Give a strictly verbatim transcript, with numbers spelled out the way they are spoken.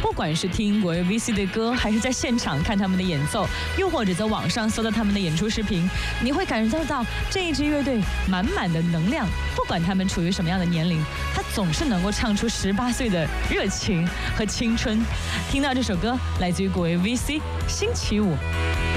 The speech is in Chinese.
不管是听果味 V C 的歌，还是在现场看他们的演奏，又或者在网上搜到他们的演出视频，你会感受到这一支乐队满满的能量。不管他们处于什么样的年龄，他总是能够唱出十八岁的热情和青春。听到这首歌，来自于果味 V C《星期五》。